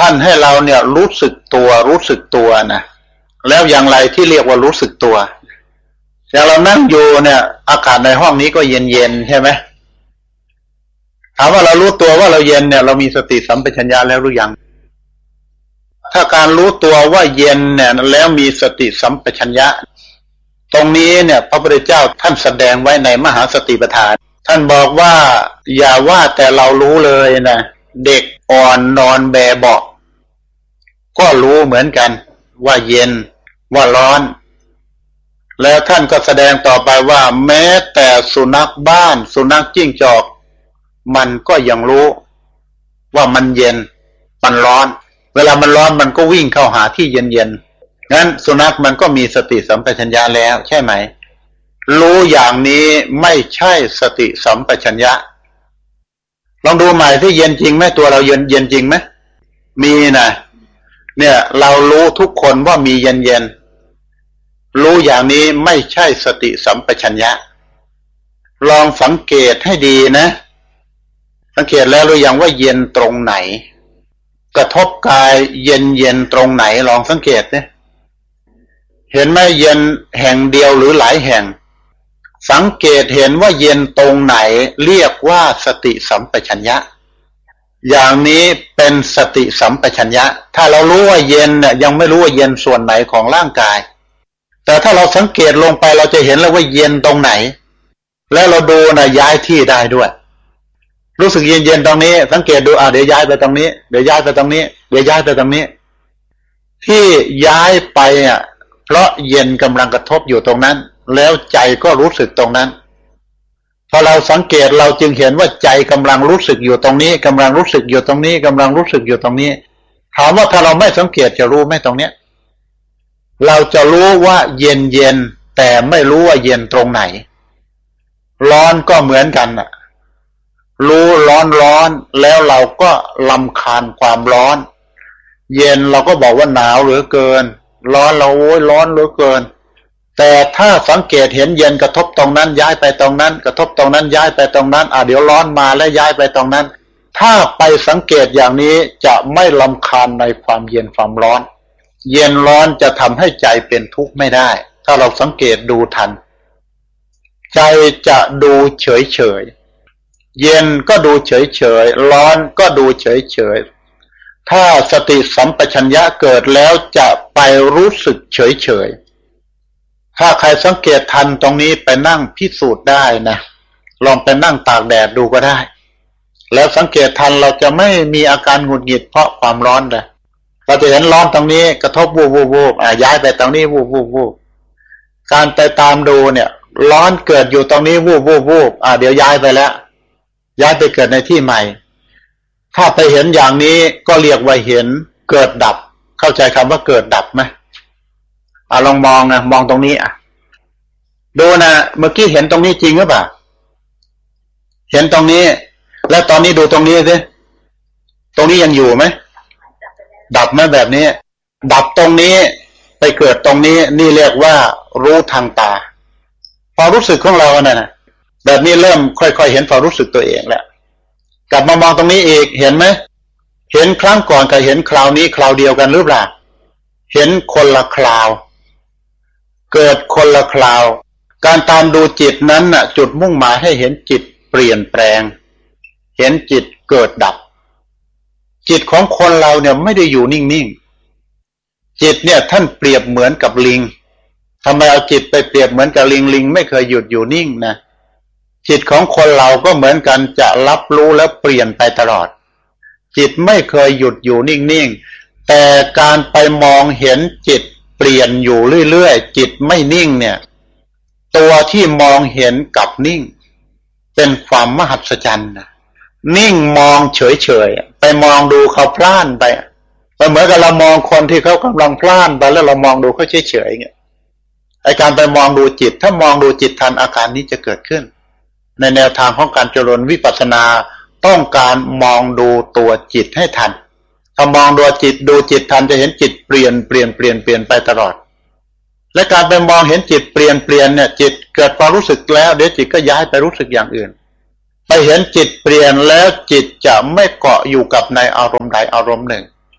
ท่านให้เราเนี่ยรู้สึกตัวนะแล้วอย่างไรที่เรียกว่ารู้สึกตัวอย่างเรานั่งอยู่เนี่ยอากาศในห้องนี้ก็เย็นๆใช่ไหมถามว่าเรารู้ตัวว่าเราเย็นเนี่ยเรามีสติสัมปชัญญะแล้วหรือยังถ้าการรู้ตัวว่าเย็นเนี่ยแล้วมีสติสัมปชัญญะตรงนี้เนี่ยพระพุทธเจ้าท่านแสดงไว้ในมหาสติปัฏฐานท่านบอกว่าอย่าว่าแต่เรารู้เลยนะเด็กอ่อนนอนแบเบาะก็รู้เหมือนกันว่าเย็นว่าร้อนแล้วท่านก็แสดงต่อไปว่าแม้แต่สุนัขบ้านสุนัขจิ้งจอกมันก็ยังรู้ว่ามันเย็นมันร้อนเวลามันร้อนมันก็วิ่งเข้าหาที่เย็นๆงั้นสุนัขมันก็มีสติสัมปชัญญะแล้วใช่ไหมรู้อย่างนี้ไม่ใช่สติสัมปชัญญะลองดูใหม่ที่เย็นจริงไหมตัวเราเย็นจริงไหมมีนะเนี่ยเรารู้ทุกคนว่ามีเย็นรู้อย่างนี้ไม่ใช่สติสัมปชัญญะลองสังเกตให้ดีนะสังเกตแล้วหรือยังว่าเย็นตรงไหนกระทบกายเย็นตรงไหนลองสังเกตเนี่ยเห็นไหมเย็นแห่งเดียวหรือหลายแห่งสังเกตเห็นว่าเย็นตรงไหนเรียกว่าสติสัมปชัญญะอย่างนี้เป็นสติสัมปชัญญะถ้าเรารู้ว่าเย็นเนี่ยยังไม่รู้ว่าเย็นส่วนไหนของร่างกายแต่ถ้าเราสังเกตลงไปเราจะเห็นแล้วว่าเย็นตรงไหนแล้วเราดูนะย้ายที่ได้ด้วยรู้สึกเย็นตรงนี้สังเกตดูเดี๋ยวย้ายไปตรงนี้เดี๋ยวย้ายไปตรงนี้เดี๋ยวย้ายไปตรงนี้ที่ย้ายไปเพราะเย็นกำลังกระทบอยู่ตรงนั้นแล้วใจก็รู้สึกตรงนั้นพอเราสังเกตเราจึงเห็นว่าใจกำลังรู้สึกอยู่ตรงนี้กำลังรู้สึกอยู่ตรงนี้กำลังรู้สึกอยู่ตรงนี้ถามว่าถ้าเราไม่สังเกตจะรู้ไหมตรงเนี้ยเราจะรู้ว่าเย็นแต่ไม่รู้ว่าเย็นตรงไหนร้อนก็เหมือนกันรู้ร้อนแล้วเราก็รำคาญความร้อนเย็นเราก็บอกว่าหนาวเหลือเกินร้อนเราโอ้ยร้อนเหลือเกินแต่ถ้าสังเกตเห็นเย็นกระทบตรงนั้นย้ายไปตรงนั้นกระทบตรงนั้นย้ายไปตรงนั้นเดี๋ยวร้อนมาแล้วย้ายไปตรงนั้นถ้าไปสังเกตอย่างนี้จะไม่รำคาญในความเย็นความร้อนเย็นร้อนจะทำให้ใจเป็นทุกข์ไม่ได้ถ้าเราสังเกตดูทันใจจะดูเฉยเย็นก็ดูเฉยร้อนก็ดูเฉยถ้าสติสัมปชัญญะเกิดแล้วจะไปรู้สึกเฉยถ้าใครสังเกตทันตรงนี้ไปนั่งพิสูจน์ได้นะลองไปนั่งตากแดดดูก็ได้แล้วสังเกตทันเราจะไม่มีอาการหงุดหงิดเพราะความร้อนเลยเราจะเห็นร้อนตรงนี้กระทบวูบย้ายไปตรงนี้วูบการไปตามดูเนี่ยร้อนเกิดอยู่ตรงนี้วูบเดี๋ยวย้ายไปแล้วย้ายไปเกิดในที่ใหม่ถ้าไปเห็นอย่างนี้ก็เรียกว่าเห็นเกิดดับเข้าใจคำว่าเกิดดับไหมลองมองนะมองตรงนี้ดูนะเมื่อกี้เห็นตรงนี้จริงหรือเปล่าเห็นตรงนี้แล้วตอนนี้ดูตรงนี้สิตรงนี้ยังอยู่ไหมดับไหมแบบนี้ดับตรงนี้ไปเกิดตรงนี้นี่เรียกว่ารู้ทางตาความรู้สึกของเราเนี่ยนะแบบนี้เริ่มค่อยๆเห็นความรู้สึกตัวเองแล้วกลับมามองตรงนี้อีกเห็นไหมเห็นครั้งก่อนกับเห็นคราวนี้คราวเดียวกันหรือเปล่าเห็นคนละคราวเกิดคนละคราวการตามดูจิตนั้นน่ะจุดมุ่งหมายให้เห็นจิตเปลี่ยนแปลงเห็นจิตเกิดดับจิตของคนเราเนี่ยไม่ได้อยู่นิ่งๆจิตเนี่ยท่านเปรียบเหมือนกับลิงทำไมเอาจิตไปเปรียบเหมือนกับลิงไม่เคยหยุดอยู่นิ่งนะจิตของคนเราก็เหมือนกันจะรับรู้และเปลี่ยนไปตลอดจิตไม่เคยหยุดอยู่นิ่งๆแต่การไปมองเห็นจิตเปลี่ยนอยู่เรื่อยๆจิตไม่นิ่งเนี่ยตัวที่มองเห็นกับนิ่งเป็นความมหัศจรรย์นะนิ่งมองเฉยๆไปมองดูเขาพล่านไปเหมือนกับเรามองคนที่เขากำลังพล่านไปแล้วเรามองดูเขาเฉยๆเงี้ยไอ้การไปมองดูจิตถ้ามองดูจิตทันอาการนี้จะเกิดขึ้นในแนวทางของการเจริญวิปัสสนาต้องการมองดูตัวจิตให้ทันถ้ามองดูจิตทันจะเห็นจิตเปลี่ยนไปตลอดและการไปมองเห็นจิตเปลี่ยนเนี่ยจิตเกิดความรู้สึกแล้วเดี๋ยวจิตก็ย้ายไปรู้สึกอย่างอื่นไปเห็นจิตเปลี่ยนแล้วจิตจะไม่เกาะอยู่กับในอารมณ์ใดอารมณ์หนึ่ง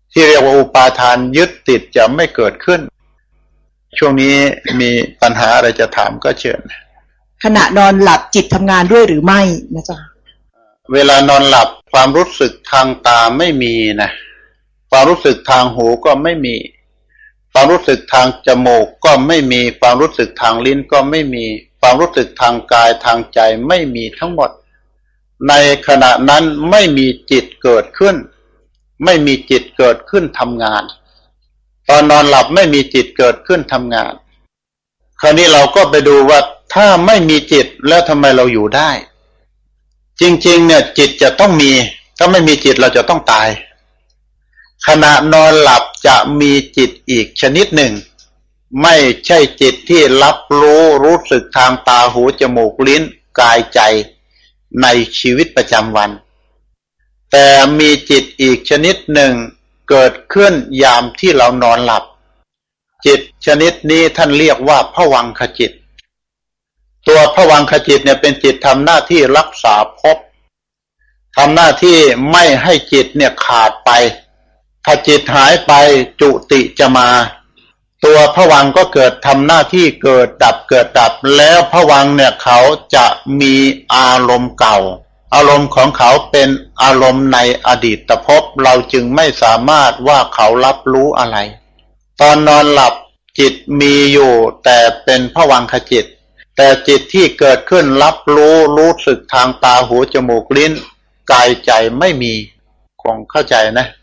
ที่เรียกว่าอุปาทานยึดติดจะไม่เกิดขึ้นช่วงนี้มีปัญหาอะไรจะถามก็เชิญขณะนอนหลับจิตทำงานด้วยหรือไม่นะจ๊ะเวลานอนหลับความรู้สึกทางตาไม่มีนะความรู้สึกทางหูก็ไม่มีความรู้สึกทางจมูกก็ไม่มีความรู้สึกทางลิ้นก็ไม่มีความรู้สึกทางกายทางใจไม่มีทั้งหมดในขณะนั้นไม่มีจิตเกิดขึ้นไม่มีจิตเกิดขึ้นทำงานตอนนอนหลับไม่มีจิตเกิดขึ้นทำงานคราวนี้เราก็ไปดูว่าถ้าไม่มีจิตแล้วทำไมเราอยู่ได้จริงๆเนี่ยจิตจะต้องมีถ้าไม่มีจิตเราจะต้องตายขณะนอนหลับจะมีจิตอีกชนิดหนึ่งไม่ใช่จิตที่รับรู้สึกทางตาหูจมูกลิ้นกายใจในชีวิตประจำวันแต่มีจิตอีกชนิดหนึ่งเกิดขึ้นยามที่เรานอนหลับจิตชนิดนี้ท่านเรียกว่าภวังคจิตตัวภวังคจิตเนี่ยเป็นจิตทำหน้าที่รักษาภพทำหน้าที่ไม่ให้จิตเนี่ยขาดไปถ้าจิตหายไปจุติจะมาตัวภวังค์ก็เกิดทำหน้าที่เกิดดับแล้วภวังค์เนี่ยเขาจะมีอารมณ์เก่าอารมณ์ของเขาเป็นอารมณ์ในอดีตภพเราจึงไม่สามารถว่าเขารับรู้อะไรตอนนอนหลับจิตมีอยู่แต่เป็นภวังคจิตแต่จิตที่เกิดขึ้นรับรู้สึกทางตาหูจมูกลิ้นกายใจไม่มีคงเข้าใจนะ